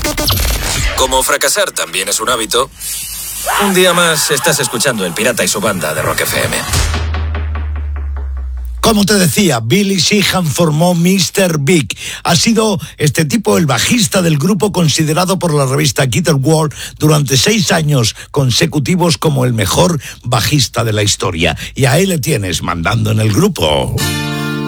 Como fracasar también es un hábito, un día más estás escuchando El Pirata y su banda de Rock FM. Como te decía, Billy Sheehan formó Mr. Big. Ha sido este tipo el bajista del grupo, considerado por la revista Guitar World durante 6 años consecutivos como el mejor bajista de la historia. Y a él le tienes mandando en el grupo.